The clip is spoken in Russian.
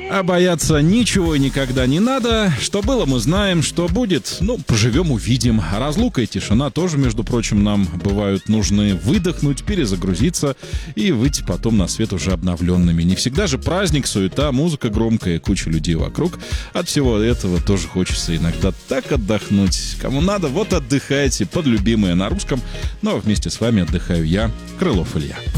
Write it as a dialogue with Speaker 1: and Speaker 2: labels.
Speaker 1: А бояться ничего и никогда не надо. Что было, мы знаем, что будет. Ну, поживем, увидим. Разлука и тишина тоже, между прочим, нам бывают нужны. Выдохнуть, перезагрузиться и выйти потом на свет уже обновленными. Не всегда же праздник, суета, музыка громкая, куча людей вокруг. От всего этого тоже хочется иногда так отдохнуть. Кому надо, вот отдыхайте под любимое на русском. Ну а вместе с вами отдыхаю я, Крылов Илья.